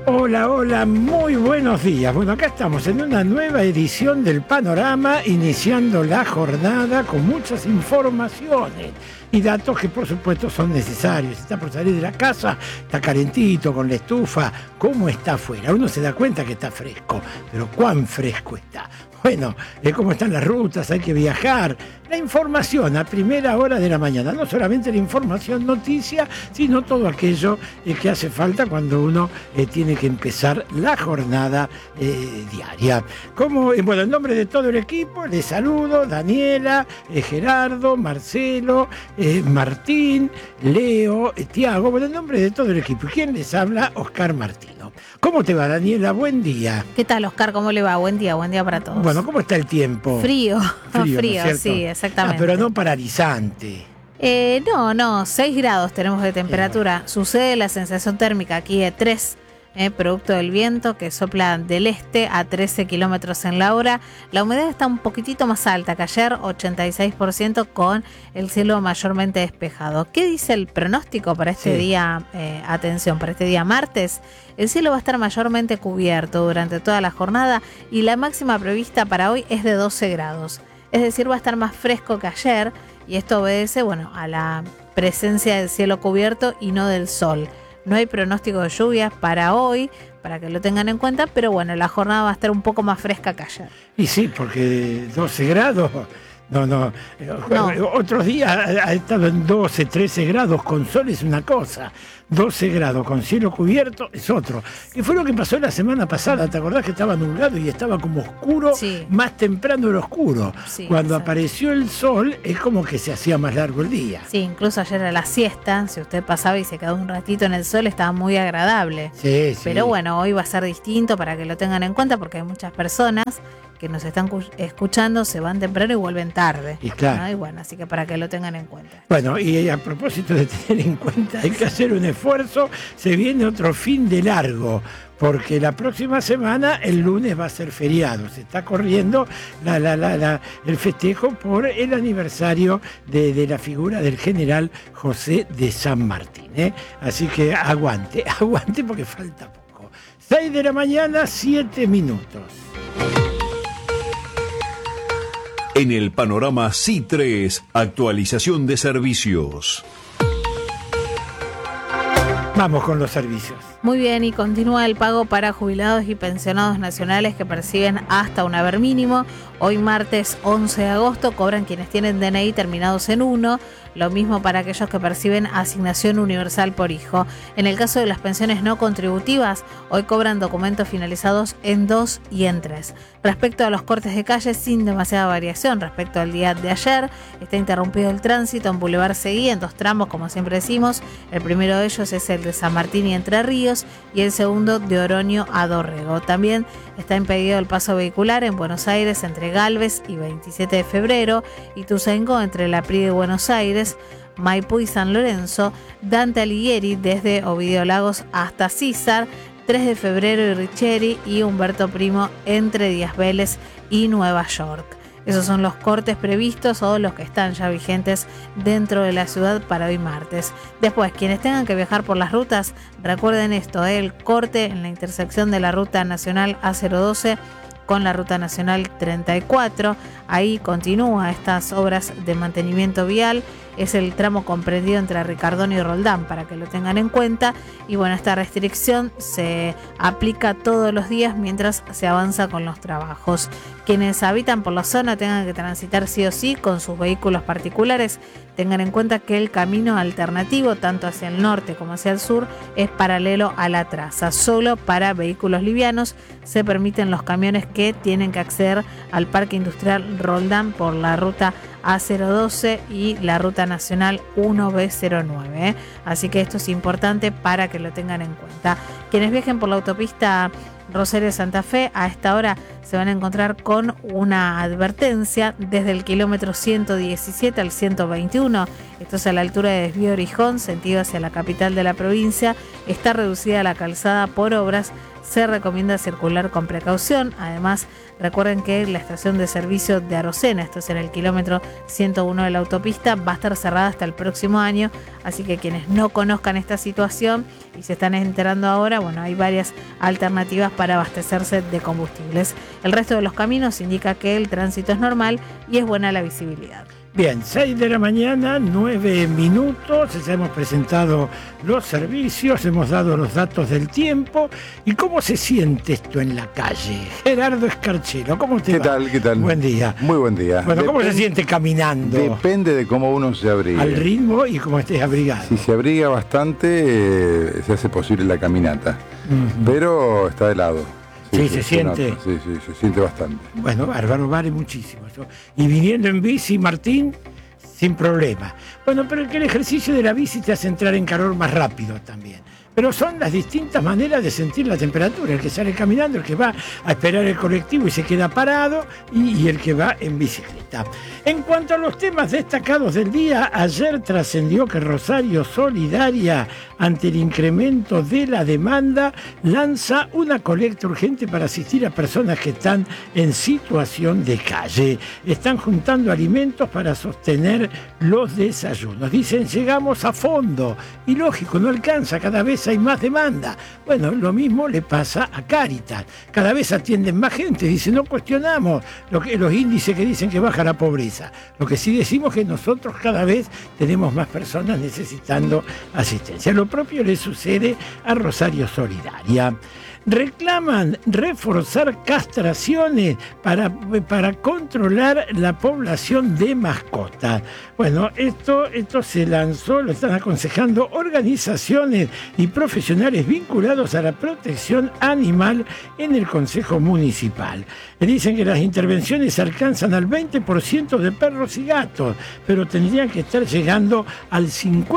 Hola, hola, muy buenos días. Bueno, acá estamos en una nueva edición del Panorama, iniciando la jornada con muchas informaciones y datos que por supuesto son necesarios. Está por salir de la casa, está calentito, con la estufa, ¿cómo está afuera? Uno se da cuenta que está fresco, pero ¿cuán fresco está? Bueno, cómo están las rutas, hay que viajar. La información a primera hora de la mañana, no solamente la información, noticia, sino todo aquello que hace falta cuando uno tiene que empezar la jornada diaria. Bueno, en nombre de todo el equipo, les saludo, Daniela, Gerardo, Marcelo, Martín, Leo, Tiago, bueno, en nombre de todo el equipo. ¿Quién les habla? Oscar Martino. ¿Cómo te va, Daniela? Buen día. ¿Qué tal, Oscar? ¿Cómo le va? Buen día para todos. Bueno, ¿cómo está el tiempo? Frío, ¿no es sí, exactamente. Pero no paralizante. No, 6 grados tenemos de temperatura. Sucede la sensación térmica aquí de 3, producto del viento que sopla del este a 13 kilómetros en la hora. La humedad está un poquitito más alta que ayer, 86%, con el cielo mayormente despejado. ¿Qué dice el pronóstico para este día? Atención, para este día martes. El cielo va a estar mayormente cubierto durante toda la jornada y la máxima prevista para hoy es de 12 grados. Es decir, va a estar más fresco que ayer y esto obedece, a la presencia del cielo cubierto y no del sol. No hay pronóstico de lluvias para hoy, para que lo tengan en cuenta, pero la jornada va a estar un poco más fresca que ayer. Y sí, porque 12 grados... No. Otros días ha estado en 12, 13 grados, con sol es una cosa, 12 grados con cielo cubierto es otro. ¿Qué fue lo que pasó la semana pasada? ¿Te acordás que estaba nublado y estaba como oscuro? Sí. Más temprano era oscuro. Sí, cuando apareció el sol es como que se hacía más largo el día. Sí, incluso ayer a la siesta, si usted pasaba y se quedó un ratito en el sol, estaba muy agradable. Sí. Pero hoy va a ser distinto, para que lo tengan en cuenta, porque hay muchas personas que nos están escuchando, se van temprano y vuelven tarde. Y claro. ¿no? Y así que para que lo tengan en cuenta. Bueno, y a propósito de tener en cuenta, hay que hacer un esfuerzo. Se viene otro fin de largo, porque la próxima semana, el lunes, va a ser feriado. Se está corriendo el festejo por el aniversario de la figura del general José de San Martín. Así que aguante porque falta poco. 6 de la mañana, 7 minutos. En el Panorama C3, actualización de servicios. Vamos con los servicios. Muy bien, y continúa el pago para jubilados y pensionados nacionales que perciben hasta un haber mínimo. Hoy martes 11 de agosto cobran quienes tienen DNI terminados en 1, lo mismo para aquellos que perciben asignación universal por hijo. En el caso de las pensiones no contributivas, hoy cobran documentos finalizados en 2 y en 3. Respecto a los cortes de calle, sin demasiada variación respecto al día de ayer, está interrumpido el tránsito en Boulevard Seguí en 2 tramos, como siempre decimos. El primero de ellos es el de San Martín y Entre Ríos, y el segundo de Oroño a Dorrego. También está impedido el paso vehicular en Buenos Aires entre Galvez y 27 de febrero, Ituzaingó entre La Prida y Buenos Aires, Maipú y San Lorenzo, Dante Alighieri desde Ovidio Lagos hasta Císar, 3 de febrero y Richeri, y Humberto Primo entre Díaz Vélez y Nueva York. Esos son los cortes previstos o los que están ya vigentes dentro de la ciudad para hoy martes. Después, quienes tengan que viajar por las rutas, recuerden esto, el corte en la intersección de la Ruta Nacional A012 con la Ruta Nacional 34. Ahí continúa estas obras de mantenimiento vial. Es el tramo comprendido entre Ricardón y Roldán, para que lo tengan en cuenta. Y esta restricción se aplica todos los días mientras se avanza con los trabajos. Quienes habitan por la zona tengan que transitar sí o sí con sus vehículos particulares. Tengan en cuenta que el camino alternativo, tanto hacia el norte como hacia el sur, es paralelo a la traza. Solo para vehículos livianos se permiten los camiones que tienen que acceder al Parque Industrial Roldán por la ruta A012 y la Ruta Nacional 1B09. Así que esto es importante para que lo tengan en cuenta. Quienes viajen por la autopista Rosario Santa Fe, a esta hora se van a encontrar con una advertencia desde el kilómetro 117 al 121. Esto es a la altura de Desvío Orijón, sentido hacia la capital de la provincia. Está reducida la calzada por obras. se recomienda circular con precaución. Además, recuerden que la estación de servicio de Arocena, esto es en el kilómetro 101 de la autopista, va a estar cerrada hasta el próximo año, así que quienes no conozcan esta situación y se están enterando ahora, bueno, hay varias alternativas para abastecerse de combustibles. El resto de los caminos indica que el tránsito es normal y es buena la visibilidad. Bien, 6 de la mañana, 9 minutos, ya hemos presentado los servicios, hemos dado los datos del tiempo. ¿Y cómo se siente esto en la calle? Gerardo Escarchelo, ¿cómo te va? ¿Qué tal? Buen día. Muy buen día. Bueno, ¿cómo se siente caminando? Depende de cómo uno se abriga. Al ritmo y cómo estés abrigado. Si se abriga bastante, se hace posible la caminata. Pero está de lado. Sí, se siente. Nota. Sí, se siente bastante. Bueno, bárbaro, vale muchísimo. Y viniendo en bici, Martín, sin problema. Bueno, pero que el ejercicio de la bici te hace entrar en calor más rápido también. Pero son las distintas maneras de sentir la temperatura. El que sale caminando, el que va a esperar el colectivo y se queda parado, y el que va en bicicleta. En cuanto a los temas destacados del día, ayer trascendió que Rosario Solidaria, ante el incremento de la demanda, lanza una colecta urgente para asistir a personas que están en situación de calle. Están juntando alimentos para sostener los desayunos. Dicen, llegamos a fondo. Y lógico, no alcanza, cada vez hay más demanda. Bueno, lo mismo le pasa a Cáritas. Cada vez atienden más gente. Dice, no cuestionamos los índices que dicen que baja la pobreza. Lo que sí decimos es que nosotros cada vez tenemos más personas necesitando asistencia. Lo propio le sucede a Rosario Solidaria. Reclaman reforzar castraciones para controlar la población de mascotas. Bueno, esto se lanzó, lo están aconsejando organizaciones y profesionales vinculados a la protección animal en el Consejo Municipal. Dicen que las intervenciones alcanzan al 20% de perros y gatos, pero tendrían que estar llegando al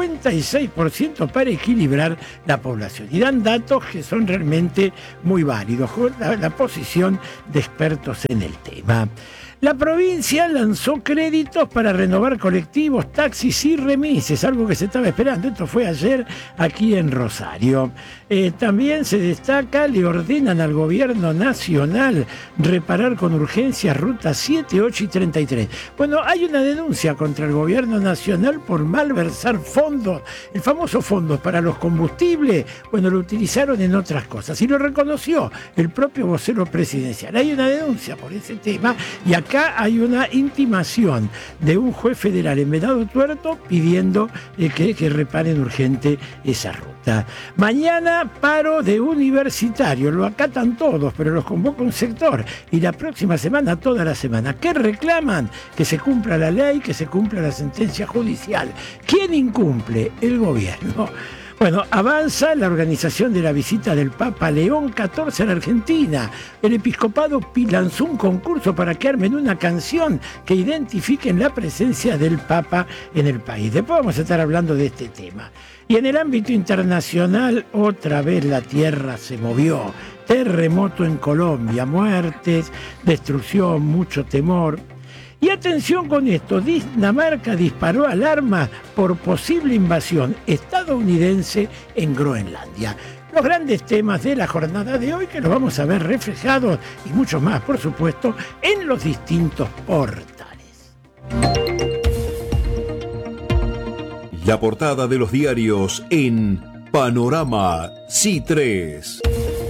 56% para equilibrar la población. Y dan datos que son realmente muy válidos, la posición de expertos en el tema. La provincia lanzó créditos para renovar colectivos, taxis y remises, algo que se estaba esperando. Esto fue ayer aquí en Rosario. También se destaca, le ordenan al gobierno nacional reparar con urgencia rutas 7, 8 y 33. Bueno, hay una denuncia contra el gobierno nacional por malversar fondos, el famoso fondos para los combustibles. Bueno, lo utilizaron en otras cosas y lo reconoció el propio vocero presidencial. Hay una denuncia por ese tema y acá hay una intimación de un juez federal en Venado Tuerto pidiendo que reparen urgente esa ruta. Mañana paro de universitarios, lo acatan todos, pero los convoca un sector y la próxima semana toda la semana. ¿Qué reclaman? Que se cumpla la ley, que se cumpla la sentencia judicial. ¿Quién incumple? El gobierno. Bueno, avanza la organización de la visita del Papa León XIV a la Argentina. El episcopado lanzó un concurso para que armen una canción que identifiquen la presencia del Papa en el país. Después vamos a estar hablando de este tema. Y en el ámbito internacional, otra vez la tierra se movió. Terremoto en Colombia, muertes, destrucción, mucho temor. Y atención con esto, Dinamarca disparó alarma por posible invasión estadounidense en Groenlandia. Los grandes temas de la jornada de hoy que los vamos a ver reflejados y mucho más, por supuesto, en los distintos portales. La portada de los diarios en Panorama C3.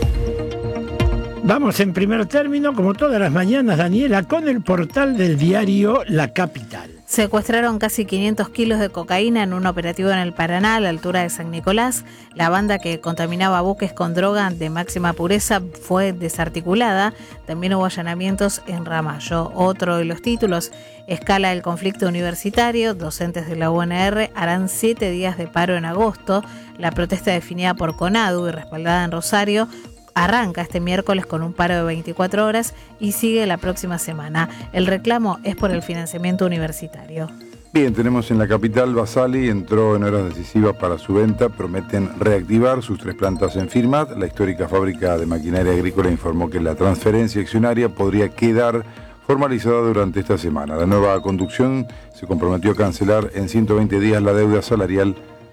Vamos en primer término, como todas las mañanas, Daniela, con el portal del diario La Capital. Secuestraron casi 500 kilos de cocaína en un operativo en el Paraná, a la altura de San Nicolás. La banda que contaminaba buques con droga de máxima pureza fue desarticulada. También hubo allanamientos en Ramallo. Otro de los títulos: escala el conflicto universitario. Docentes de la UNR harán 7 días de paro en agosto. La protesta definida por CONADU y respaldada en Rosario arranca este miércoles con un paro de 24 horas y sigue la próxima semana. El reclamo es por el financiamiento universitario. Bien, tenemos en La Capital, Basali entró en horas decisivas para su venta. Prometen reactivar sus 3 plantas en Firmat. La histórica fábrica de maquinaria agrícola informó que la transferencia accionaria podría quedar formalizada durante esta semana. La nueva conducción se comprometió a cancelar en 120 días la deuda salarial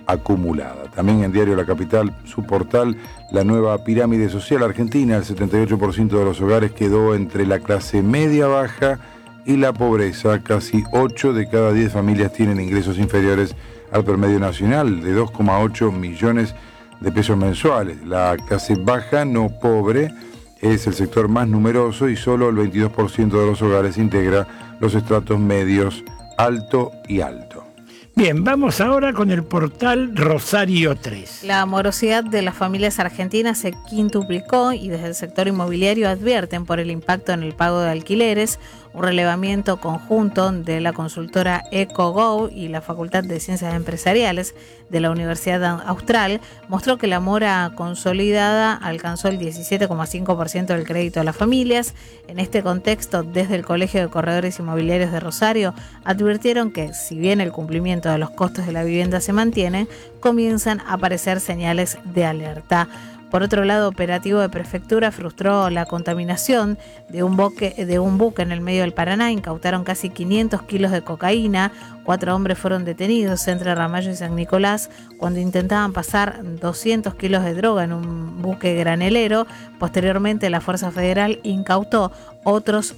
acumulada. También en Diario La Capital, su portal, la nueva pirámide social argentina, el 78% de los hogares quedó entre la clase media-baja y la pobreza. Casi 8 de cada 10 familias tienen ingresos inferiores al promedio nacional de 2,8 millones de pesos mensuales. La clase baja, no pobre, es el sector más numeroso y solo el 22% de los hogares integra los estratos medios, alto y alto. Bien, vamos ahora con el portal Rosario 3. La morosidad de las familias argentinas se quintuplicó y desde el sector inmobiliario advierten por el impacto en el pago de alquileres. Un relevamiento conjunto de la consultora EcoGo y la Facultad de Ciencias Empresariales de la Universidad Austral mostró que la mora consolidada alcanzó el 17,5% del crédito a las familias. En este contexto, desde el Colegio de Corredores Inmobiliarios de Rosario advirtieron que, si bien el cumplimiento de los costos de la vivienda se mantiene, comienzan a aparecer señales de alerta. Por otro lado, operativo de prefectura frustró la contaminación de un buque en el medio del Paraná. Incautaron casi 500 kilos de cocaína. 4 hombres fueron detenidos entre Ramallo y San Nicolás cuando intentaban pasar 200 kilos de droga en un buque granelero. Posteriormente, la Fuerza Federal incautó otros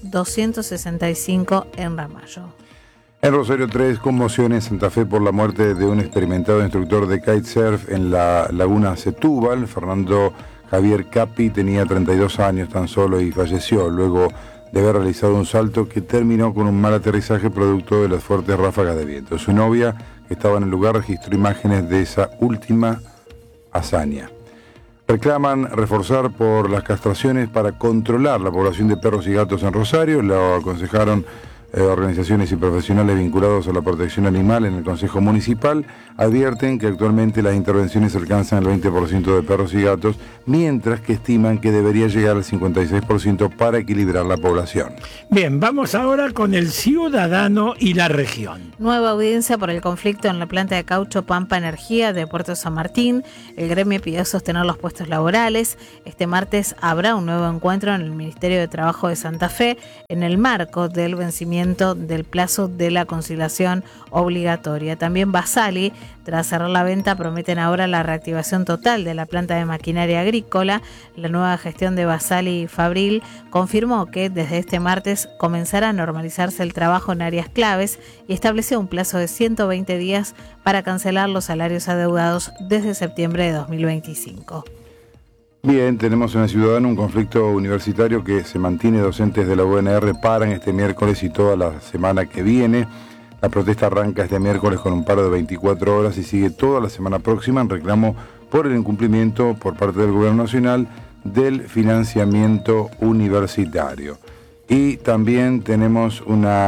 265 en Ramallo. En Rosario 3, conmoción en Santa Fe por la muerte de un experimentado instructor de kitesurf en la laguna Setúbal. Fernando Javier Capi tenía 32 años tan solo y falleció luego de haber realizado un salto que terminó con un mal aterrizaje producto de las fuertes ráfagas de viento. Su novia, que estaba en el lugar, registró imágenes de esa última hazaña. Reclaman reforzar por las castraciones para controlar la población de perros y gatos en Rosario. Lo aconsejaron organizaciones y profesionales vinculados a la protección animal en el Consejo Municipal. Advierten que actualmente las intervenciones alcanzan el 20% de perros y gatos, mientras que estiman que debería llegar al 56% para equilibrar la población. Bien, vamos ahora con el ciudadano y la región. Nueva audiencia por el conflicto en la planta de caucho Pampa Energía de Puerto San Martín. El gremio pidió sostener los puestos laborales. Este martes habrá un nuevo encuentro en el Ministerio de Trabajo de Santa Fe en el marco del vencimiento del plazo de la conciliación obligatoria. También Basali, tras cerrar la venta, prometen ahora la reactivación total de la planta de maquinaria agrícola. La nueva gestión de Basali Fabril confirmó que desde este martes comenzará a normalizarse el trabajo en áreas claves y estableció un plazo de 120 días para cancelar los salarios adeudados desde septiembre de 2025. Bien, tenemos en la Ciudadana un conflicto universitario que se mantiene. Docentes de la UNR paran este miércoles y toda la semana que viene. La protesta arranca este miércoles con un paro de 24 horas y sigue toda la semana próxima en reclamo por el incumplimiento por parte del Gobierno Nacional del financiamiento universitario. Y también tenemos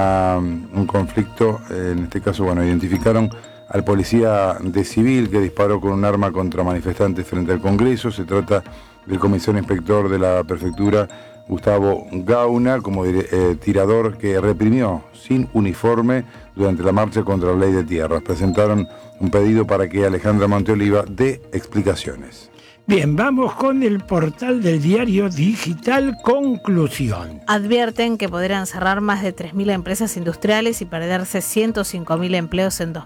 un conflicto, en este caso, identificaron al policía de civil que disparó con un arma contra manifestantes frente al Congreso. Se trata del comisario inspector de la prefectura, Gustavo Gauna, como tirador que reprimió sin uniforme durante la marcha contra la ley de tierras. Presentaron un pedido para que Alejandra Monteoliva dé explicaciones. Bien, vamos con el portal del diario digital Conclusión. Advierten que podrían cerrar más de 3.000 empresas industriales y perderse 105.000 empleos en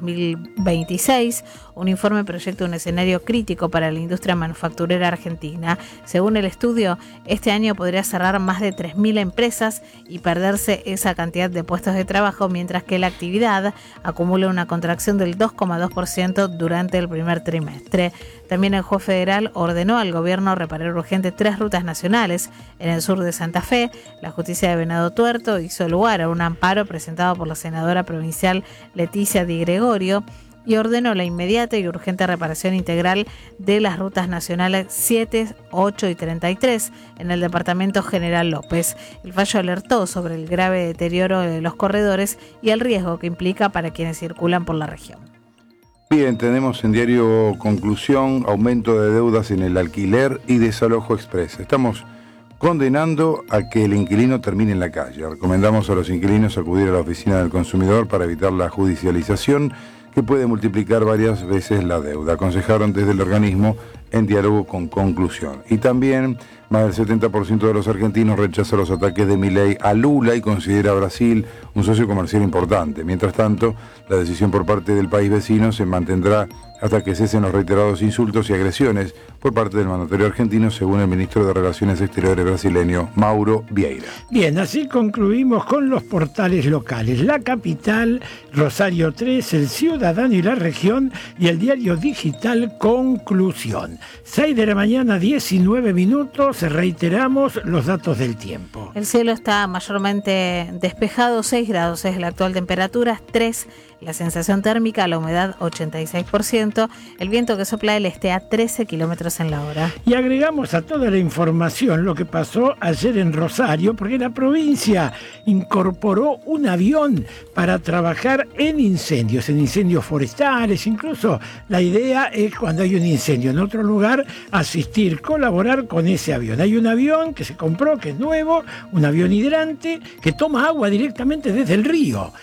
2026. Un informe proyecta un escenario crítico para la industria manufacturera argentina. Según el estudio, este año podría cerrar más de 3.000 empresas y perderse esa cantidad de puestos de trabajo, mientras que la actividad acumula una contracción del 2,2% durante el primer trimestre. También el juez federal ordenó al gobierno reparar urgente 3 rutas nacionales en el sur de Santa Fe. La justicia de Venado Tuerto hizo lugar a un amparo presentado por la senadora provincial Leticia Di Gregorio y ordenó la inmediata y urgente reparación integral de las rutas nacionales 7, 8 y 33 en el departamento General López. El fallo alertó sobre el grave deterioro de los corredores y el riesgo que implica para quienes circulan por la región. Bien, tenemos en diario Conclusión aumento de deudas en el alquiler y desalojo express. Estamos condenando a que el inquilino termine en la calle. Recomendamos a los inquilinos acudir a la oficina del consumidor para evitar la judicialización que puede multiplicar varias veces la deuda. Aconsejaron desde el organismo en diálogo con conclusión. Y también más del 70% de los argentinos rechaza los ataques de Milei a Lula y considera a Brasil un socio comercial importante. Mientras tanto, la decisión por parte del país vecino se mantendrá hasta que cesen los reiterados insultos y agresiones por parte del mandatario argentino, según el ministro de Relaciones Exteriores brasileño, Mauro Vieira. Bien, así concluimos con los portales locales. La Capital, Rosario 3, El Ciudadano y La Región y el diario digital Conclusión. 6 de la mañana, 19 minutos, reiteramos los datos del tiempo. El cielo está mayormente despejado, 6 grados es la actual temperatura, 3 la sensación térmica, la humedad 86%, el viento que sopla del este a 13 kilómetros en la hora. Y agregamos a toda la información lo que pasó ayer en Rosario, porque la provincia incorporó un avión para trabajar en incendios forestales. Incluso la idea es, cuando hay un incendio en otro lugar, asistir, colaborar con ese avión. Hay un avión que se compró, que es nuevo, un avión hidrante que toma agua directamente desde el río.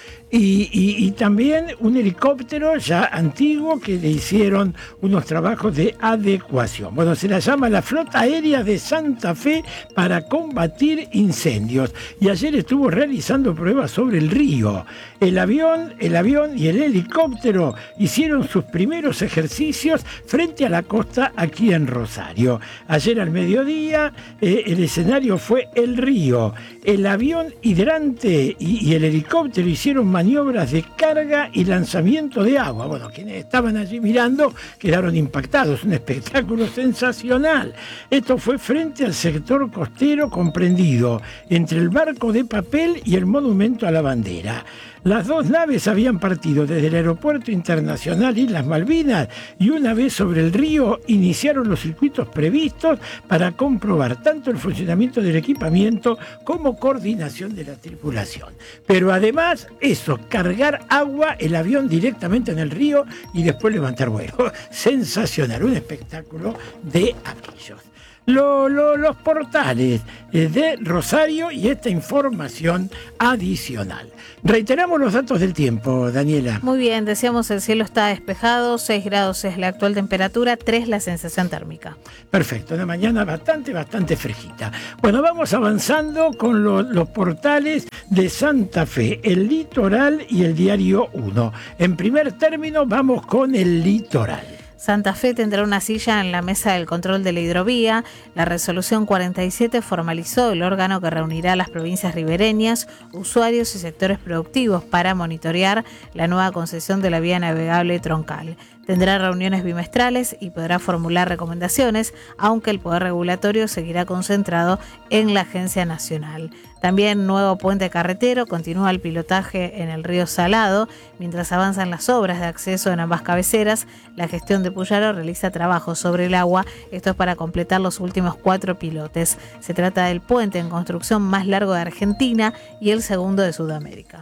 Y también un helicóptero ya antiguo que le hicieron unos trabajos de adecuación. Bueno, se la llama la Flota Aérea de Santa Fe para combatir incendios. Y ayer estuvo realizando pruebas sobre el río. El avión y el helicóptero hicieron sus primeros ejercicios frente a la costa aquí en Rosario. Ayer al mediodía el escenario fue el río. El avión hidrante y el helicóptero hicieron maniobras de carga y lanzamiento de agua. Bueno, quienes estaban allí mirando quedaron impactados. Un espectáculo sensacional. Esto fue frente al sector costero comprendido entre el barco de papel y el monumento a la bandera. Las dos naves habían partido desde el Aeropuerto Internacional Islas Malvinas y una vez sobre el río iniciaron los circuitos previstos para comprobar tanto el funcionamiento del equipamiento como coordinación de la tripulación. Pero además, cargar agua, el avión directamente en el río y después levantar vuelo. Sensacional, un espectáculo de aquellos. Los portales de Rosario y esta información adicional. Reiteramos los datos del tiempo, Daniela. Muy bien, decíamos el cielo está despejado, 6 grados es la actual temperatura, 3 la sensación térmica. Perfecto, una mañana bastante fresquita. Bueno, vamos avanzando con los portales de Santa Fe, el Litoral y el Diario 1. En primer término vamos con el Litoral. Santa Fe tendrá una silla en la mesa del control de la hidrovía. La resolución 47 formalizó el órgano que reunirá a las provincias ribereñas, usuarios y sectores productivos para monitorear la nueva concesión de la vía navegable troncal. Tendrá reuniones bimestrales y podrá formular recomendaciones, aunque el poder regulatorio seguirá concentrado en la Agencia Nacional. También nuevo puente carretero, continúa el pilotaje en el río Salado. Mientras avanzan las obras de acceso en ambas cabeceras, la gestión de Puyaro realiza trabajos sobre el agua. Esto es para completar los últimos 4 pilotes. Se trata del puente en construcción más largo de Argentina y el segundo de Sudamérica.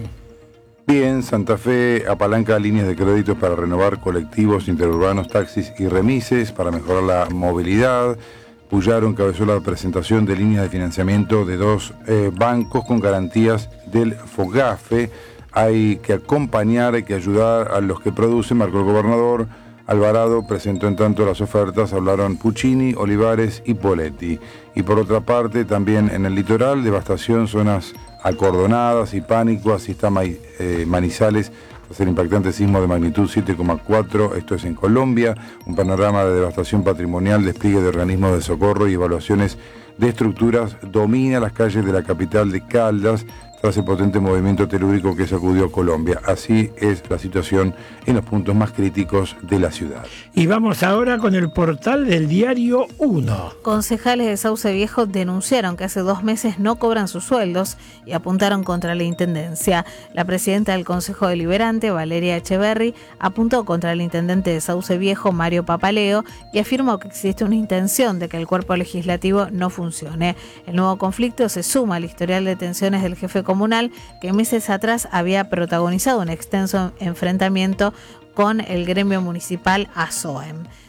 Bien, Santa Fe apalanca líneas de créditos para renovar colectivos interurbanos, taxis y remises para mejorar la movilidad. Puyaro encabezó la presentación de líneas de financiamiento de 2 bancos con garantías del FOGAFE. Hay que acompañar, hay que ayudar a los que producen, marcó el gobernador. Alvarado presentó en tanto las ofertas, hablaron Puccini, Olivares y Poletti. Y por otra parte, también en el litoral, devastación, zonas acordonadas y pánico, así está Manizales, tras el impactante sismo de magnitud 7,4, esto es en Colombia, un panorama de devastación patrimonial, despliegue de organismos de socorro y evaluaciones de estructuras, domina las calles de la capital de Caldas, tras el potente movimiento telúrico que sacudió Colombia. Así es la situación en los puntos más críticos de la ciudad. Y vamos ahora con el portal del Diario 1. Concejales de Sauce Viejo denunciaron que hace 2 meses no cobran sus sueldos y apuntaron contra la Intendencia. La presidenta del Consejo Deliberante, Valeria Echeverri, apuntó contra el intendente de Sauce Viejo, Mario Papaleo, y afirmó que existe una intención de que el cuerpo legislativo no funcione. El nuevo conflicto se suma al historial de tensiones del jefe comunal, que meses atrás había protagonizado un extenso enfrentamiento con el gremio municipal ASOEM.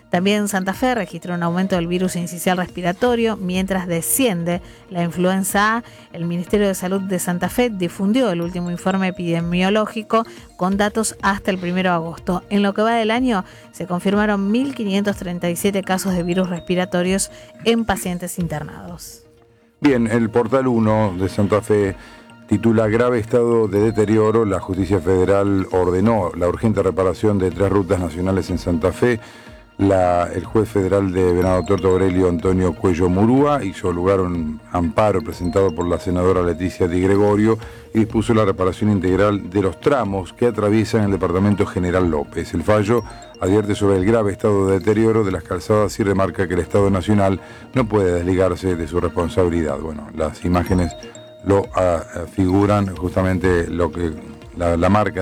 También Santa Fe registró un aumento del virus incisional respiratorio, mientras desciende la influenza A. El Ministerio de Salud de Santa Fe difundió el último informe epidemiológico con datos hasta el 1 de agosto. En lo que va del año, se confirmaron 1.537 casos de virus respiratorios en pacientes internados. Bien, el portal 1 de Santa Fe titula Grave estado de deterioro. La justicia federal ordenó la urgente reparación de 3 rutas nacionales en Santa Fe. El juez federal de Venado Tuerto, Aurelio Antonio Cuello Murúa, hizo lugar un amparo presentado por la senadora Leticia Di Gregorio y dispuso la reparación integral de los tramos que atraviesan el departamento General López. El fallo advierte sobre el grave estado de deterioro de las calzadas y remarca que el Estado Nacional no puede desligarse de su responsabilidad. Bueno, las imágenes lo figuran justamente la marca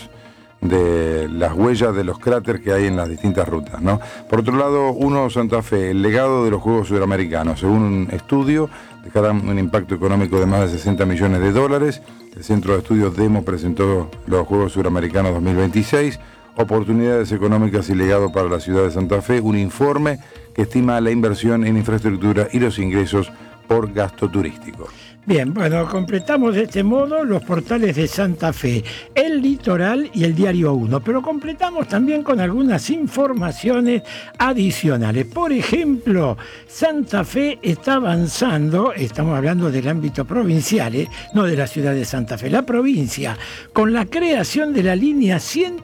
de las huellas de los cráteres que hay en las distintas rutas, ¿no? Por otro lado, Santa Fe, el legado de los Juegos Suramericanos. Según un estudio, dejarán un impacto económico de más de $60 millones. El Centro de Estudios Demo presentó los Juegos Suramericanos 2026, oportunidades económicas y legado para la ciudad de Santa Fe, un informe que estima la inversión en infraestructura y los ingresos por gasto turístico. Bien, bueno, completamos de este modo los portales de Santa Fe, El Litoral y el Diario 1, pero completamos también con algunas informaciones adicionales. Por ejemplo, Santa Fe está avanzando, estamos hablando del ámbito provincial, no de la ciudad de Santa Fe, la provincia, con la creación de la línea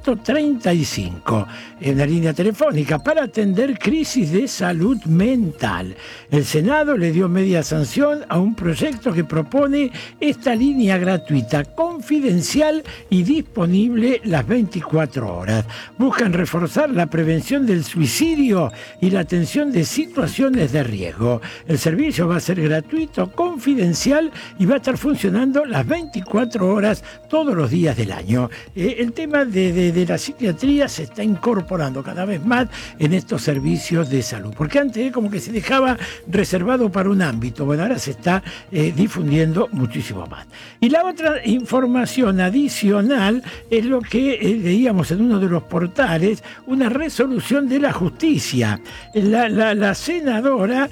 135, una línea telefónica para atender crisis de salud mental. El Senado le dio media sanción a un proyecto que propone esta línea gratuita, confidencial y disponible las 24 horas. Buscan reforzar la prevención del suicidio y la atención de situaciones de riesgo. El servicio va a ser gratuito, confidencial y va a estar funcionando las 24 horas todos los días del año. El tema de la psiquiatría se está incorporando cada vez más en estos servicios de salud, porque antes como que se dejaba reservado para un ámbito. Bueno, ahora se está difundiendo muchísimo más. Y la otra información adicional es lo que leíamos en uno de los portales, una resolución de la justicia. La senadora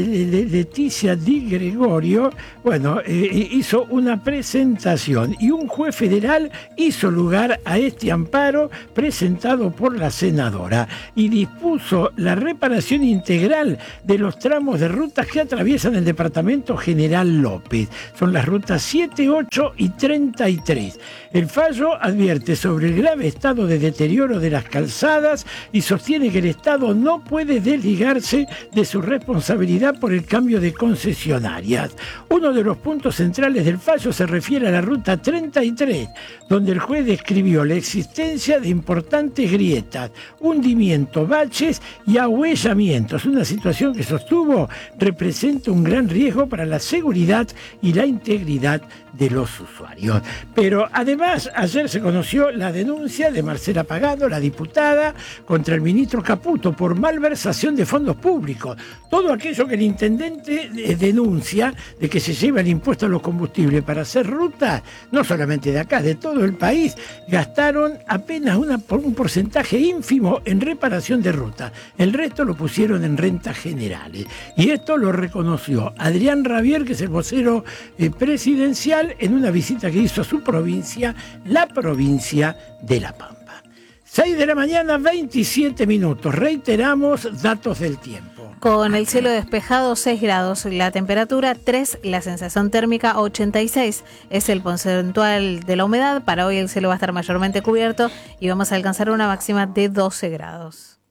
Leticia Di Gregorio, bueno, hizo una presentación y un juez federal hizo lugar a este amparo presentado por la senadora y dispuso la reparación integral de los tramos de rutas que atraviesan el departamento General López. Son las rutas 7, 8 y 33. El fallo advierte sobre el grave estado de deterioro de las calzadas y sostiene que el Estado no puede desligarse de su responsabilidad por el cambio de concesionarias. Uno de los puntos centrales del fallo se refiere a la ruta 33, donde el juez describió la existencia de importantes grietas, hundimientos, baches y ahuellamientos. Una situación que sostuvo representa un gran riesgo para la seguridad y la integridad de los usuarios. Pero además, ayer se conoció la denuncia de Marcela Pagano, la diputada, contra el ministro Caputo por malversación de fondos públicos. Todo aquello que el intendente denuncia de que se lleva el impuesto a los combustibles para hacer rutas, no solamente de acá, de todo el país, gastaron apenas un porcentaje ínfimo en reparación de rutas. El resto lo pusieron en rentas generales. Y esto lo reconoció Adrián Rabier, que es el vocero presidencial, en una visita que hizo a su provincia, la provincia de La Pampa. 6 de la mañana, 27 minutos. Reiteramos datos del tiempo. Con el cielo despejado, 6 grados, la temperatura 3, la sensación térmica 86, es el porcentual de la humedad. Para hoy el cielo va a estar mayormente cubierto y vamos a alcanzar una máxima de 12 grados.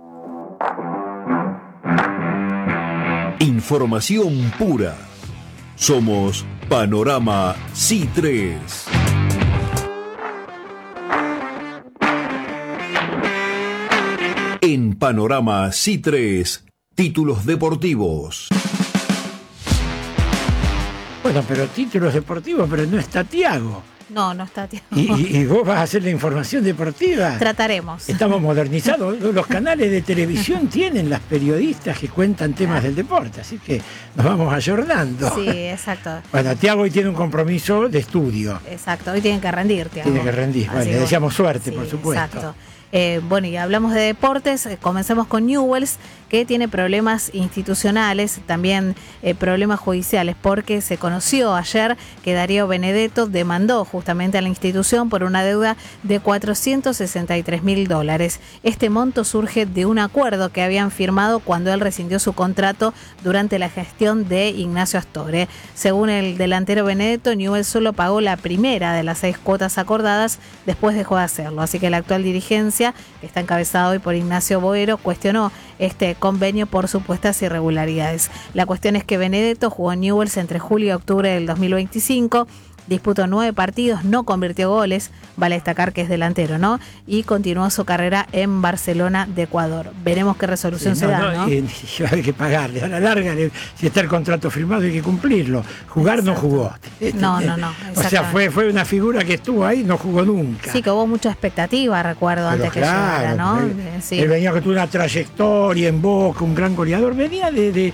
Información pura. Somos Panorama C3. En Panorama C3, títulos deportivos. Bueno, pero títulos deportivos, pero no está Tiago. No está Tiago. ¿Y vos vas a hacer la información deportiva? Trataremos. Estamos modernizados. Los canales de televisión tienen las periodistas que cuentan temas del deporte, así que nos vamos ayornando. Sí, exacto. Bueno, Tiago hoy tiene un compromiso de estudio. Exacto, hoy tienen que rendir, Tiago. Tiene que rendir. Bueno, le deseamos suerte, sí, por supuesto. Exacto. Bueno, y hablamos de deportes, comencemos con Newell's, que tiene problemas institucionales, también problemas judiciales, porque se conoció ayer que Darío Benedetto demandó justamente a la institución por una deuda de $463.000. Este monto surge de un acuerdo que habían firmado cuando él rescindió su contrato durante la gestión de Ignacio Astore. Según el delantero Benedetto, Newell's solo pagó la primera de las 6 cuotas acordadas, después dejó de hacerlo. Así que la actual dirigencia, que está encabezada hoy por Ignacio Boero, cuestionó este convenio por supuestas irregularidades. La cuestión es que Benedetto jugó en Newell's entre julio y octubre del 2025, disputó 9 partidos, no convirtió goles, vale destacar que es delantero, ¿no? Y continuó su carrera en Barcelona de Ecuador. Veremos qué resolución se da, ¿no? Y hay que pagarle, a la larga, si está el contrato firmado hay que cumplirlo. Jugar no jugó. No. O sea, fue una figura que estuvo ahí, no jugó nunca. Sí, que hubo mucha expectativa, recuerdo, pero antes claro, que llegara, ¿no? Él venía con una trayectoria en Boca, un gran goleador. Venía de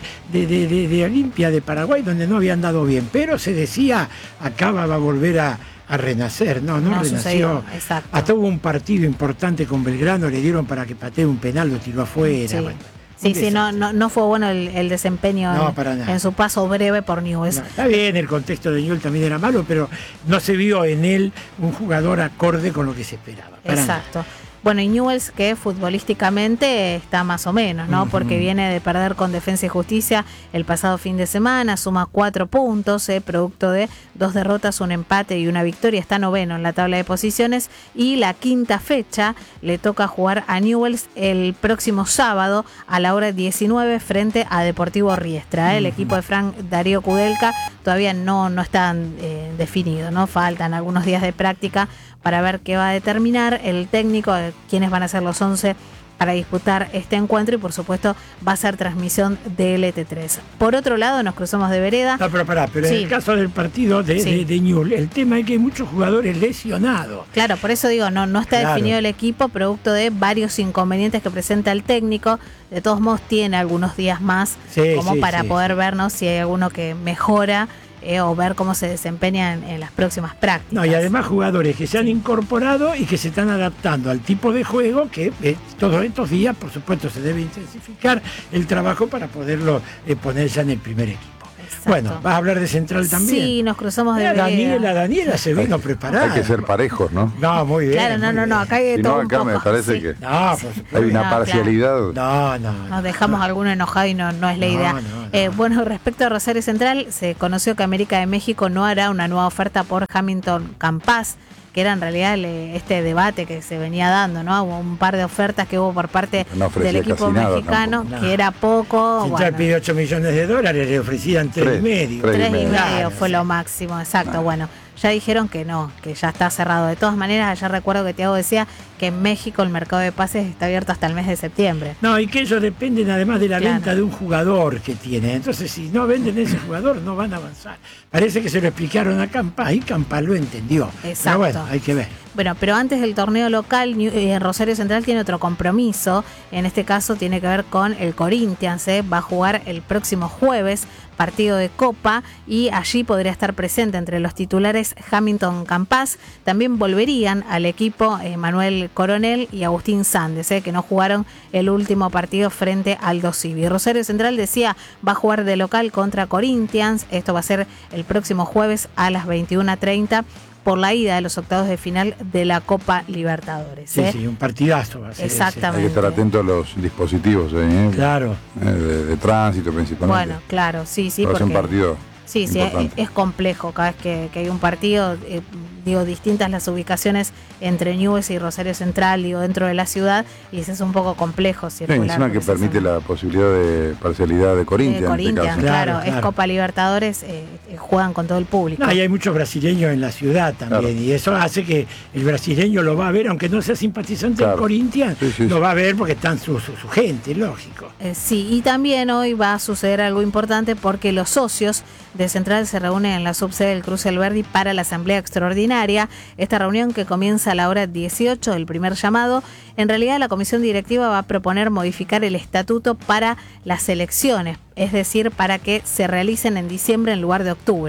Olimpia de Paraguay, donde no había andado bien, pero se decía, acaba va a volver a renacer. No renació. Sucedió, exacto. Hasta hubo un partido importante con Belgrano, le dieron para que patee un penal, lo tiró afuera. Sí. Bueno, sí, no fue bueno el desempeño en su paso breve por Newell's. Está bien, el contexto de Newell's también era malo, pero no se vio en él un jugador acorde con lo que se esperaba. Exacto. Bueno, y Newell's, que futbolísticamente está más o menos, ¿no? Porque viene de perder con Defensa y Justicia el pasado fin de semana, suma 4 puntos, producto de 2 derrotas, un empate y una victoria, está noveno en la tabla de posiciones, y la quinta fecha le toca jugar a Newell's el próximo sábado a la hora 19 frente a Deportivo Riestra. El equipo de Frank Darío Kudelka todavía no están definidos, ¿no? Faltan algunos días de práctica para ver qué va a determinar el técnico, quiénes van a ser los 11 para disputar este encuentro, y por supuesto va a ser transmisión de LT3. Por otro lado, nos cruzamos de vereda. No, pero sí, en el caso del partido de Newell's, el tema es que hay muchos jugadores lesionados. Claro, por eso digo, no está definido el equipo, producto de varios inconvenientes que presenta el técnico. De todos modos, tiene algunos días más para poder vernos si hay alguno que mejora, o ver cómo se desempeñan en las próximas prácticas. No, y además jugadores que se han incorporado y que se están adaptando al tipo de juego que todos estos días, por supuesto, se debe intensificar el trabajo para poderlo poner ya en el primer equipo. Exacto. Bueno, ¿vas a hablar de Central también? Sí, nos cruzamos de Daniela se vino preparada. Hay que ser parejos, ¿no? No, muy bien. Claro, no, acá hay si todo no, acá un poco. Me parece que hay una parcialidad. No. Nos dejamos alguno enojado y no es la idea. Bueno, respecto a Rosario Central, se conoció que América de México no hará una nueva oferta por Hamilton Campas, que era en realidad este debate que se venía dando, ¿no? Hubo un par de ofertas que hubo por parte del equipo mexicano, que era poco. Central pidió $8 millones, le ofrecían 3,5. 3,5 fue lo máximo, exacto. Bueno, ya dijeron que no, que ya está cerrado. De todas maneras, ayer recuerdo que Thiago decía que en México el mercado de pases está abierto hasta el mes de septiembre. No, y que ellos dependen además de la venta de un jugador que tienen. Entonces, si no venden ese jugador, no van a avanzar. Parece que se lo explicaron a Campas y Campas lo entendió. Exacto. Pero bueno, hay que ver. Bueno, pero antes del torneo local, Rosario Central tiene otro compromiso. En este caso tiene que ver con el Corinthians. Va a jugar el próximo jueves, partido de Copa, y allí podría estar presente entre los titulares Hamilton Campas. También volverían al equipo Manuel Coronel y Agustín Sandes, que no jugaron el último partido frente al Aldo Civi. Rosario Central decía, va a jugar de local contra Corinthians. Esto va a ser el próximo jueves a las 21:30. por la ida de los octavos de final de la Copa Libertadores. Sí, un partidazo va a ser. Exactamente. Hay que estar atento a los dispositivos ahí, Claro. De tránsito principalmente. Bueno, claro, sí, porque es un partido. Sí, es complejo cada vez que hay un partido, distintas las ubicaciones entre Newell's y Rosario Central, dentro de la ciudad, y eso es un poco complejo circular. Sí, encima que permite la posibilidad de parcialidad de Corinthians. Corinthians, claro, es Copa Libertadores, juegan con todo el público. No, y hay muchos brasileños en la ciudad también, y eso hace que el brasileño lo va a ver, aunque no sea simpatizante de Corinthians, lo va a ver porque están su gente, lógico. Sí, y también hoy va a suceder algo importante porque los socios de Central se reúnen en la subsede del Cruce Alberdi para la asamblea extraordinaria. Esta reunión, que comienza a la hora 18 del primer llamado, en realidad la comisión directiva va a proponer modificar el estatuto para las elecciones, es decir, para que se realicen en diciembre en lugar de octubre.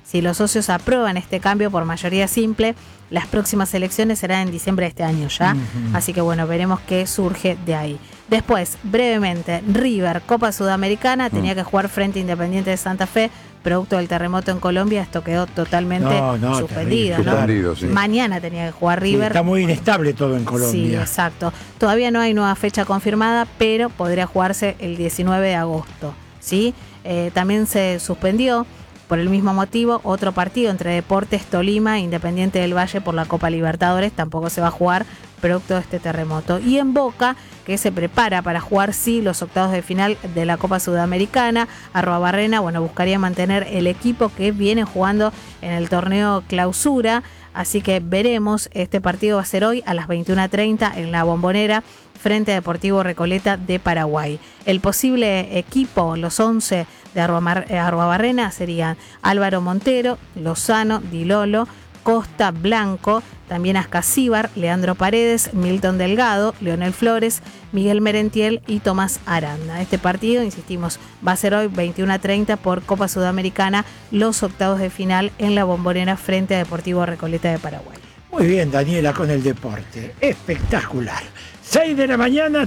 Si los socios aprueban este cambio por mayoría simple, las próximas elecciones serán en diciembre de este año ya. Así que bueno, veremos qué surge de ahí. Después, brevemente, River, Copa Sudamericana, tenía que jugar frente a Independiente de Santa Fe, producto del terremoto en Colombia. Esto quedó totalmente suspendido, ¿no? Suspendido, sí. Mañana tenía que jugar River. Sí, está muy inestable todo en Colombia. Sí, exacto. Todavía no hay nueva fecha confirmada, pero podría jugarse el 19 de agosto. ¿Sí? También se suspendió, por el mismo motivo, otro partido entre Deportes Tolima e Independiente del Valle por la Copa Libertadores. Tampoco se va a jugar, producto de este terremoto. Y en Boca, que se prepara para jugar los octavos de final de la Copa Sudamericana, Arruabarrena, buscaría mantener el equipo que viene jugando en el torneo Clausura. Así que veremos, este partido va a ser hoy a las 21:30 en la Bombonera, frente a Deportivo Recoleta de Paraguay. El posible equipo, los 11 de Arruabarrena, serían Álvaro Montero, Lozano, Di Lolo, Costa, Blanco, también Ascasíbar, Leandro Paredes, Milton Delgado, Leonel Flores, Miguel Merentiel y Tomás Aranda. Este partido, insistimos, va a ser hoy 21:30 por Copa Sudamericana, los octavos de final en la Bombonera frente a Deportivo Recoleta de Paraguay. Muy bien, Daniela, con el deporte. Espectacular. 6 de la mañana,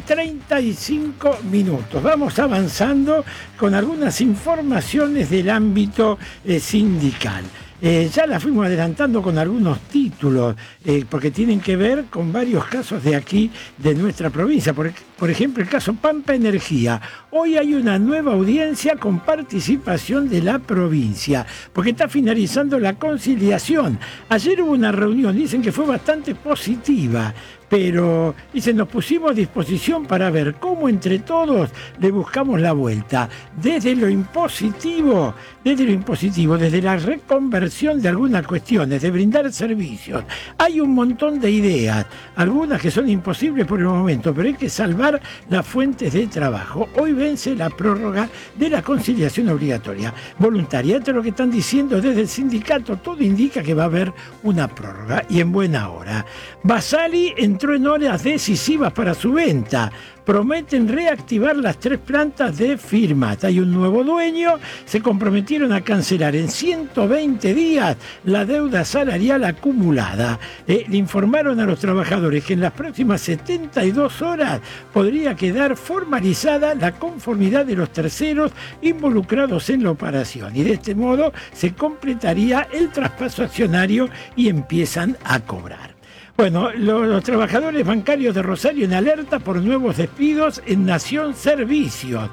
35 minutos. Vamos avanzando con algunas informaciones del ámbito sindical. Ya la fuimos adelantando con algunos títulos, porque tienen que ver con varios casos de aquí, de nuestra provincia. Por ejemplo, el caso Pampa Energía. Hoy hay una nueva audiencia con participación de la provincia, porque está finalizando la conciliación. Ayer hubo una reunión, dicen que fue bastante positiva, pero dicen, nos pusimos a disposición para ver cómo entre todos le buscamos la vuelta. Desde lo impositivo, desde la reconversión de algunas cuestiones, de brindar servicios. Hay un montón de ideas, algunas que son imposibles por el momento, pero hay que salvar las fuentes de trabajo. Hoy vence la prórroga de la conciliación obligatoria voluntaria. Esto es lo que están diciendo desde el sindicato. Todo indica que va a haber una prórroga y en buena hora. Basali entró en horas decisivas para su venta. Prometen reactivar las 3 plantas de Firmat. Hay un nuevo dueño. Se comprometieron a cancelar en 120 días la deuda salarial acumulada. Le informaron a los trabajadores que en las próximas 72 horas podría quedar formalizada la conformidad de los terceros involucrados en la operación. Y de este modo se completaría el traspaso accionario y empiezan a cobrar. Bueno, los trabajadores bancarios de Rosario en alerta por nuevos despidos en Nación Servicios.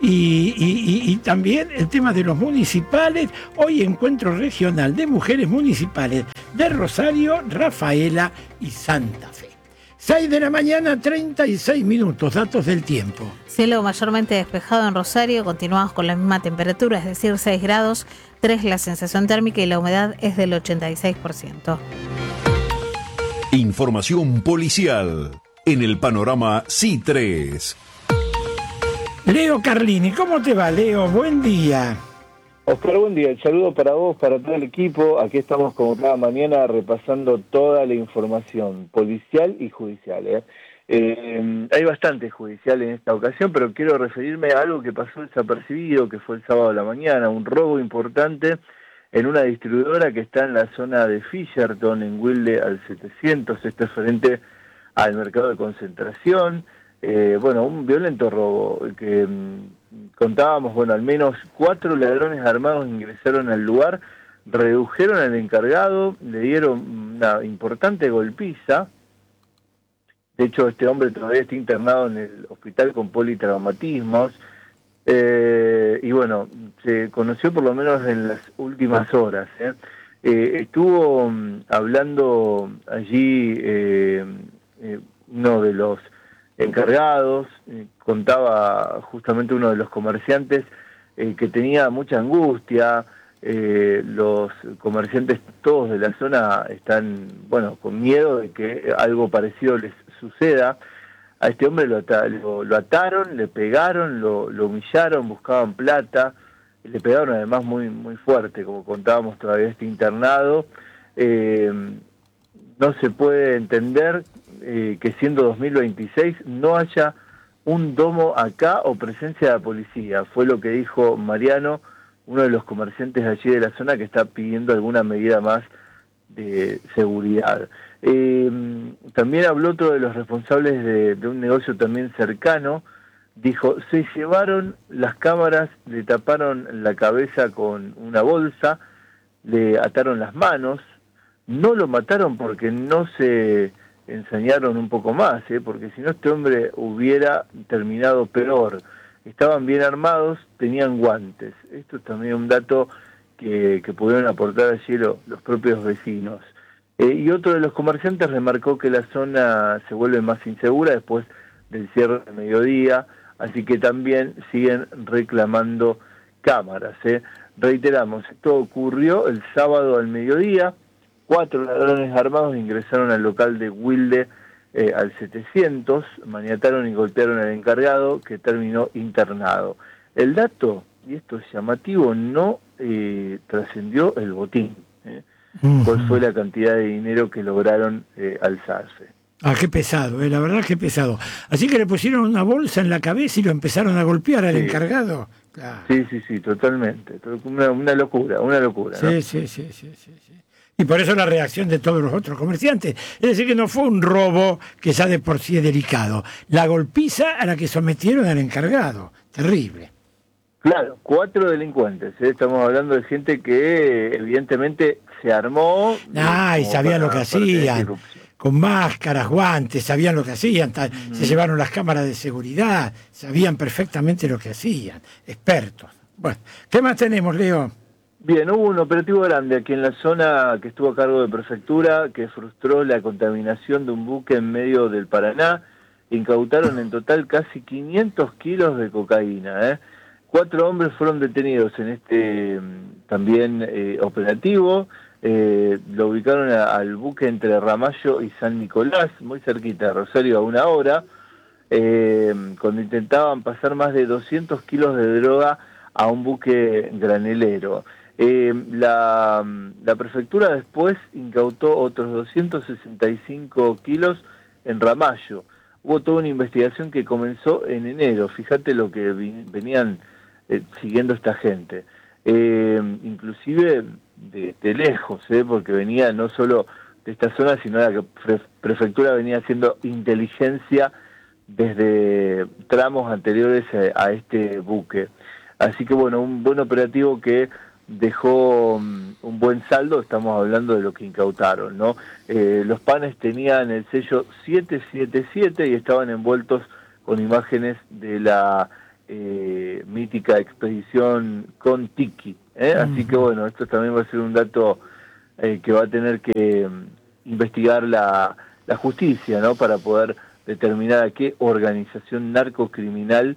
Y también el tema de los municipales. Hoy encuentro regional de mujeres municipales de Rosario, Rafaela y Santa Fe. 6 de la mañana, 36 minutos, datos del tiempo. Cielo mayormente despejado en Rosario, continuamos con la misma temperatura, es decir, 6 grados, 3 la sensación térmica y la humedad es del 86%. Información policial en el panorama C3. Leo Carlini, ¿cómo te va, Leo? Buen día. Oscar, buen día. El saludo para vos, para todo el equipo. Aquí estamos como cada mañana repasando toda la información policial y judicial. Hay bastante judicial en esta ocasión, pero quiero referirme a algo que pasó desapercibido, que fue el sábado a la mañana, un robo importante en una distribuidora que está en la zona de Fisherton, en Wilde al 700, esto es frente al mercado de concentración. Un violento robo que contábamos, al menos 4 ladrones armados ingresaron al lugar, redujeron al encargado, le dieron una importante golpiza. De hecho, este hombre todavía está internado en el hospital con politraumatismos. Se conoció por lo menos en las últimas horas. Estuvo hablando allí uno de los encargados, contaba justamente uno de los comerciantes que tenía mucha angustia. Los comerciantes todos de la zona están, con miedo de que algo parecido les suceda. A este hombre lo ataron, le pegaron, lo humillaron, buscaban plata, le pegaron además muy muy fuerte, como contábamos, todavía está internado. No se puede entender que siendo 2026 no haya un domo acá o presencia de la policía. Fue lo que dijo Mariano, uno de los comerciantes allí de la zona que está pidiendo alguna medida más de seguridad. También habló otro de los responsables de un negocio también cercano, dijo, se llevaron las cámaras, le taparon la cabeza con una bolsa, le ataron las manos, no lo mataron porque no se ensañaron un poco más, porque si no este hombre hubiera terminado peor. Estaban bien armados, tenían guantes. Esto es también un dato que pudieron aportar allí los propios vecinos. Y otro de los comerciantes remarcó que la zona se vuelve más insegura después del cierre de mediodía, así que también siguen reclamando cámaras. Reiteramos, esto ocurrió el sábado al mediodía, 4 ladrones armados ingresaron al local de Wilde al 700, maniataron y golpearon al encargado, que terminó internado. El dato, y esto es llamativo, no trascendió el botín. ¿Cuál fue la cantidad de dinero que lograron alzarse? Ah, qué pesado, la verdad que pesado. Así que le pusieron una bolsa en la cabeza y lo empezaron a golpear al encargado. Claro. Sí, totalmente. Una locura, Sí, ¿no? Sí. Y por eso la reacción de todos los otros comerciantes. Es decir, que no fue un robo que ya de por sí es delicado. La golpiza a la que sometieron al encargado. Terrible. Claro, 4 delincuentes. Estamos hablando de gente que evidentemente se armó. Y sabían lo que hacían. Con máscaras, guantes, sabían lo que hacían. Se llevaron las cámaras de seguridad. Sabían perfectamente lo que hacían. Expertos. Bueno, ¿qué más tenemos, Leo? Bien, hubo un operativo grande aquí en la zona que estuvo a cargo de prefectura, que frustró la contaminación de un buque en medio del Paraná. Incautaron en total casi 500 kilos de cocaína. 4 hombres fueron detenidos en este también operativo. Lo ubicaron al buque entre Ramallo y San Nicolás, muy cerquita de Rosario, a 1 hora, cuando intentaban pasar más de 200 kilos de droga a un buque granelero. La prefectura después incautó otros 265 kilos en Ramallo. Hubo toda una investigación que comenzó en enero. Fíjate lo que venían siguiendo esta gente. Inclusive de lejos, porque venía no solo de esta zona, sino la que prefectura venía haciendo inteligencia desde tramos anteriores a este buque. Así que bueno, un buen operativo que dejó un buen saldo. Estamos hablando de lo que incautaron, ¿no? Los panes tenían el sello 777 y estaban envueltos con imágenes de la mítica expedición Kon-Tiki. Así que bueno, esto también va a ser un dato que va a tener que investigar la justicia, ¿no? Para poder determinar a qué organización narcocriminal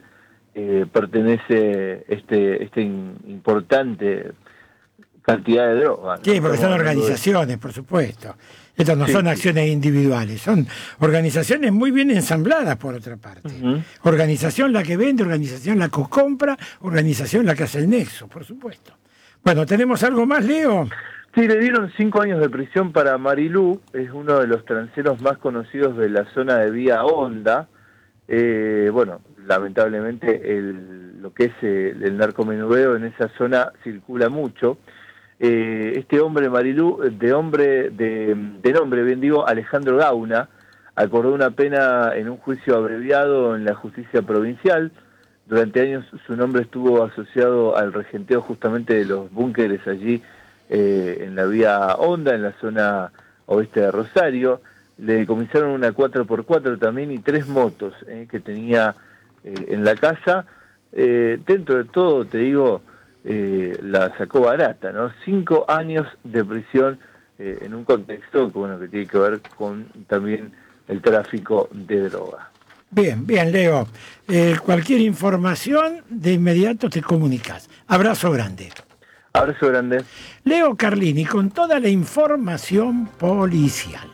pertenece este importante cantidad de droga, ¿no? Sí, porque son organizaciones, por supuesto. Estas no son acciones individuales, son organizaciones muy bien ensambladas, por otra parte. Organización la que vende, organización la que compra, organización la que hace el nexo, por supuesto. Bueno, ¿tenemos algo más, Leo? Sí, le dieron 5 años de prisión para Marilú, es uno de los transeros más conocidos de la zona de Vía Honda. Bueno, lamentablemente lo que es el narcomenudeo en esa zona circula mucho. Este hombre, Marilú, de nombre, bien digo, Alejandro Gauna, acordó una pena en un juicio abreviado en la justicia provincial. Durante años su nombre estuvo asociado al regenteo justamente de los búnkeres allí en la Vía Honda, en la zona oeste de Rosario. Le decomisaron una 4x4 también y 3 motos que tenía en la casa. Dentro de todo, te digo, la sacó barata, ¿no? 5 años de prisión en un contexto que tiene que ver con también el tráfico de droga. Bien, Leo. Cualquier información, de inmediato te comunicas. Abrazo grande. Abrazo grande. Leo Carlini con toda la información policial.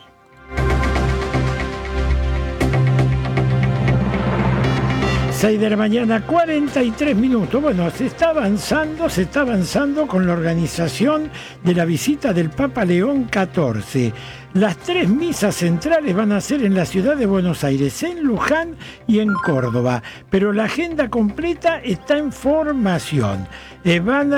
6 de la mañana, 43 minutos. Bueno, se está avanzando con la organización de la visita del Papa León XIV. Las 3 misas centrales van a ser en la ciudad de Buenos Aires, en Luján y en Córdoba, pero la agenda completa está en formación. Van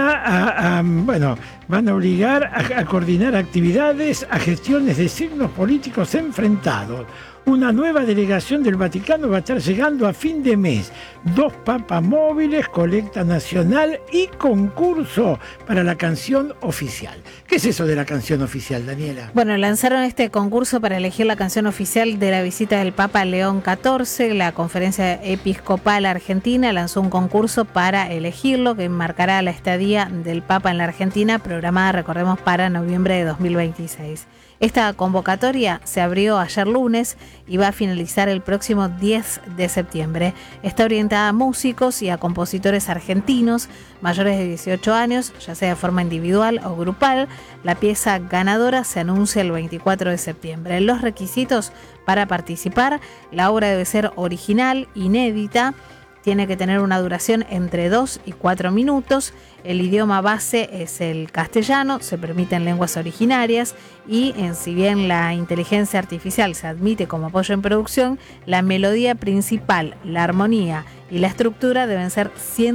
a obligar a coordinar actividades, a gestiones de signos políticos enfrentados. Una nueva delegación del Vaticano va a estar llegando a fin de mes. 2 papas móviles, colecta nacional y concurso para la canción oficial. ¿Qué es eso de la canción oficial, Daniela? Bueno, lanzaron este concurso para elegir la canción oficial de la visita del Papa León XIV. La Conferencia Episcopal Argentina lanzó un concurso para elegirlo que marcará la estadía del Papa en la Argentina, programada, recordemos, para noviembre de 2026. Esta convocatoria se abrió ayer lunes y va a finalizar el próximo 10 de septiembre. Está orientada a músicos y a compositores argentinos mayores de 18 años, ya sea de forma individual o grupal. La pieza ganadora se anuncia el 24 de septiembre. Los requisitos para participar: la obra debe ser original, inédita, tiene que tener una duración entre 2 y 4 minutos. El idioma base es el castellano, se permiten lenguas originarias y, si bien la inteligencia artificial se admite como apoyo en producción, la melodía principal, la armonía y la estructura deben ser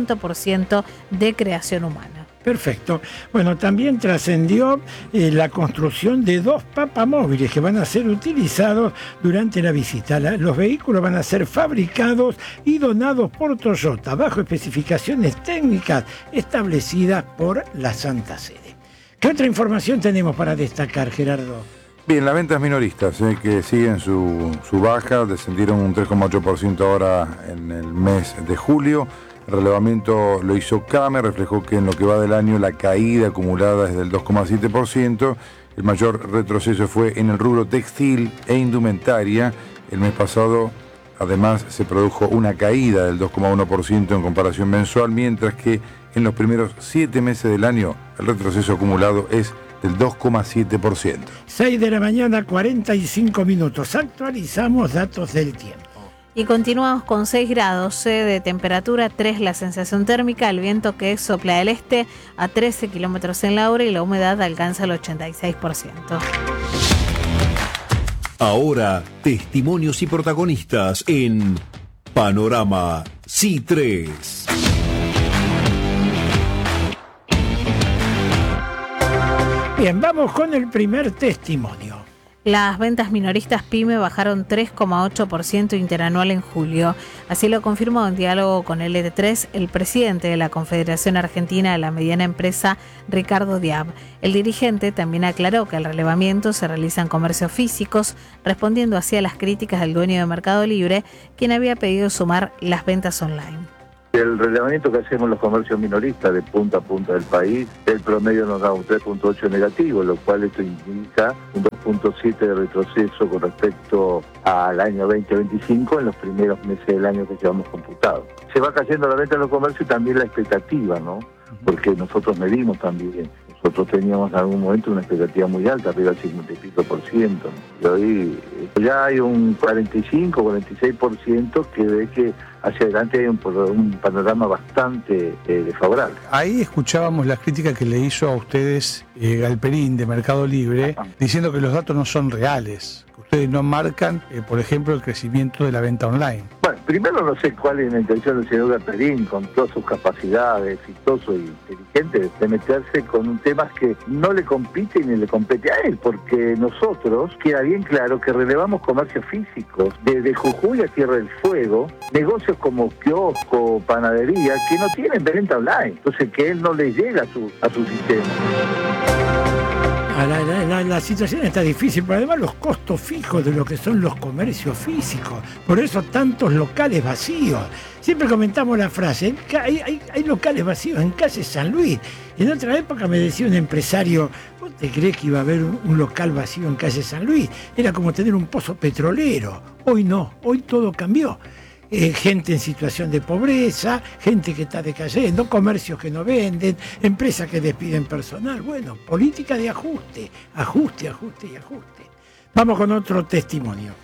100% de creación humana. Perfecto. Bueno, también trascendió la construcción de 2 papamóviles que van a ser utilizados durante la visita. Los vehículos van a ser fabricados y donados por Toyota bajo especificaciones técnicas establecidas por la Santa Sede. ¿Qué otra información tenemos para destacar, Gerardo? Bien, las ventas minoristas que siguen su baja, descendieron un 3,8% ahora en el mes de julio. El relevamiento lo hizo Kramer, reflejó que en lo que va del año la caída acumulada es del 2,7%. El mayor retroceso fue en el rubro textil e indumentaria. El mes pasado, además, se produjo una caída del 2,1% en comparación mensual, mientras que en los primeros 7 meses del año el retroceso acumulado es del 2,7%. 6 de la mañana, 45 minutos. Actualizamos datos del tiempo. Y continuamos con 6 grados de temperatura, 3 la sensación térmica, el viento que sopla del este a 13 kilómetros en la hora y la humedad alcanza el 86%. Ahora, testimonios y protagonistas en Panorama C3. Bien, vamos con el primer testimonio. Las ventas minoristas PYME bajaron 3,8% interanual en julio. Así lo confirmó en diálogo con LT3 el presidente de la Confederación Argentina de la Mediana Empresa, Ricardo Diab. El dirigente también aclaró que el relevamiento se realiza en comercios físicos, respondiendo así a las críticas del dueño de Mercado Libre, quien había pedido sumar las ventas online. El relevamiento que hacemos en los comercios minoristas de punta a punta del país, el promedio nos da un 3,8 negativo, lo cual esto indica un 2,7 de retroceso con respecto al año 2025 en los primeros meses del año que llevamos computado. Se va cayendo la venta de los comercios y también la expectativa, ¿no? Porque nosotros medimos también. Nosotros teníamos en algún momento una expectativa muy alta, arriba del 50 y pico por ciento. Y hoy ya hay un 45, 46% que ve que hacia adelante hay un panorama bastante desfavorable. Ahí escuchábamos las críticas que le hizo a ustedes Galperín de Mercado Libre, diciendo que los datos no son reales, que ustedes no marcan, por ejemplo, el crecimiento de la venta online. Bueno, primero no sé cuál es la intención del señor Galperín, con todas sus capacidades, exitoso e inteligente, de meterse con temas que no le compiten ni le compete a él, porque nosotros, queda bien claro que relevamos comercios físicos, desde Jujuy a Tierra del Fuego, negocios como kiosco, panadería, que no tienen venta online, entonces que él no le llega a su sistema. La situación está difícil, pero además los costos fijos de lo que son los comercios físicos, por eso tantos locales vacíos. Siempre comentamos la frase, hay locales vacíos en calle San Luis. En otra época me decía un empresario, ¿vos te crees que iba a haber un local vacío en calle San Luis? Era como tener un pozo petrolero. Hoy no, hoy todo cambió. Gente en situación de pobreza, gente que está decayendo, comercios que no venden, empresas que despiden personal. Bueno, política de ajuste. Vamos con otro testimonio.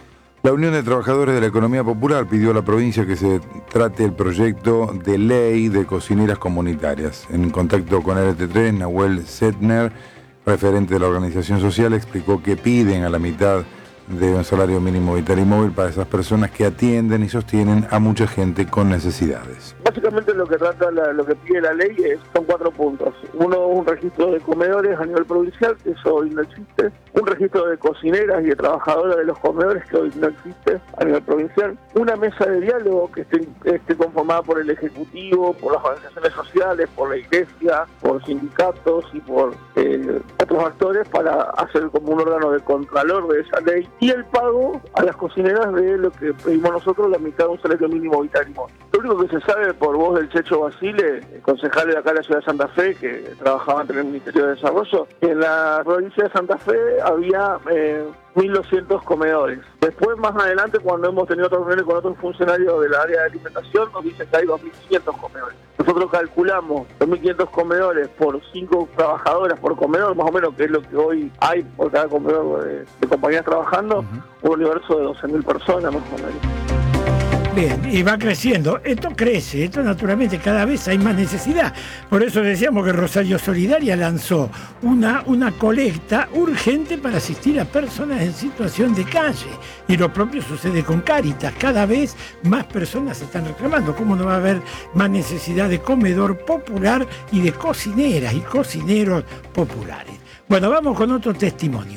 La Unión de Trabajadores de la Economía Popular pidió a la provincia que se trate el proyecto de ley de cocineras comunitarias. En contacto con LT3, Nahuel Setner, referente de la organización social, explicó que piden a la mitad de un salario mínimo vital y móvil para esas personas que atienden y sostienen a mucha gente con necesidades. Básicamente lo que trata, lo que pide la ley son 4 puntos. Uno, un registro de comedores a nivel provincial, que eso hoy no existe. Un registro de cocineras y de trabajadoras de los comedores, que hoy no existe a nivel provincial. Una mesa de diálogo que esté conformada por el Ejecutivo, por las organizaciones sociales, por la Iglesia, por sindicatos y por otros actores para hacer como un órgano de contralor de esa ley. Y el pago a las cocineras de lo que pedimos nosotros, la mitad de un salario mínimo vital y móvil. Lo único que se sabe por voz del Checho Basile, concejal de acá de la ciudad de Santa Fe, que trabajaba en el Ministerio de Desarrollo, que en la provincia de Santa Fe había 1.200 comedores. Después, más adelante, cuando hemos tenido otras reuniones con otros funcionarios del área de alimentación, nos dicen que hay 2.500 comedores. Nosotros calculamos 2.500 comedores por 5 trabajadoras por comedor, más o menos, que es lo que hoy hay por cada comedor de compañías trabajando, un universo de 12.000 personas, más o menos. Bien, y va creciendo. Esto crece, esto naturalmente cada vez hay más necesidad. Por eso decíamos que Rosario Solidaria lanzó una colecta urgente para asistir a personas en situación de calle. Y lo propio sucede con Cáritas. Cada vez más personas se están reclamando. ¿Cómo no va a haber más necesidad de comedor popular y de cocineras y cocineros populares? Bueno, vamos con otro testimonio.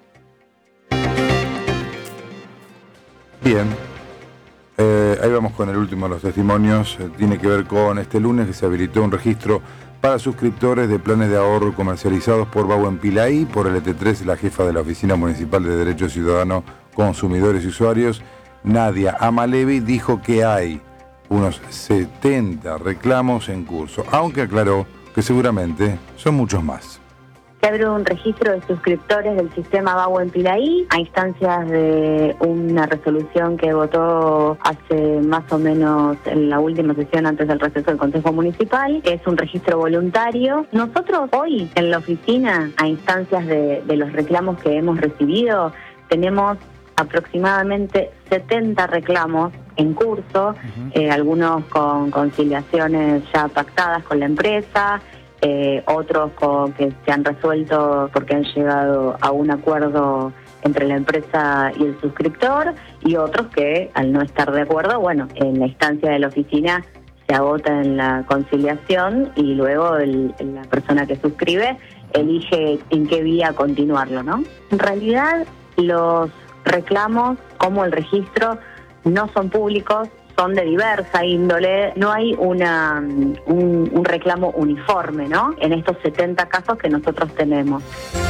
Bien. Ahí vamos con el último de los testimonios. Tiene que ver con este lunes que se habilitó un registro para suscriptores de planes de ahorro comercializados por Bahuen Pilaí, por LT3, la jefa de la Oficina Municipal de Derechos Ciudadanos, Consumidores y Usuarios, Nadia Amalevi, dijo que hay unos 70 reclamos en curso, aunque aclaró que seguramente son muchos más. Se abre un registro de suscriptores del sistema Bahuen Pilaí a instancias de una resolución que votó hace más o menos en la última sesión antes del receso del Consejo Municipal, que es un registro voluntario. Nosotros hoy en la oficina, a instancias de los reclamos que hemos recibido, tenemos aproximadamente 70 reclamos en curso, algunos con conciliaciones ya pactadas con la empresa, otros que se han resuelto porque han llegado a un acuerdo entre la empresa y el suscriptor, y otros que al no estar de acuerdo, bueno, en la instancia de la oficina se agota en la conciliación y luego la persona que suscribe elige en qué vía continuarlo, ¿no? En realidad los reclamos como el registro no son públicos, son de diversa índole, no hay un reclamo uniforme, ¿no? En estos 70 casos que nosotros tenemos.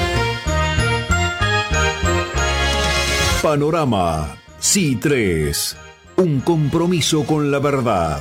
Panorama C3, un compromiso con la verdad.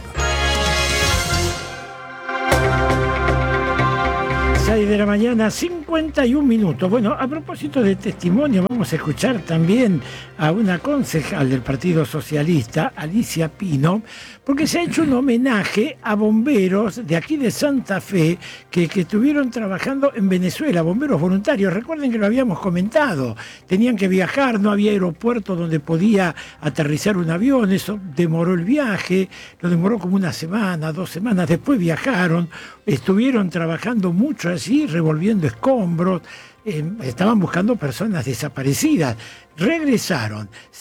6 de la mañana, 51 minutos. Bueno, a propósito de testimonio, vamos a escuchar también a una concejal del Partido Socialista, Alicia Pino, porque se ha hecho un homenaje a bomberos de aquí de Santa Fe que estuvieron trabajando en Venezuela, bomberos voluntarios. Recuerden que lo habíamos comentado, tenían que viajar, no había aeropuerto donde podía aterrizar un avión, eso demoró el viaje, lo demoró como una semana, 2 semanas, después viajaron, estuvieron trabajando mucho allí, revolviendo escombros, estaban buscando personas desaparecidas, regresaron,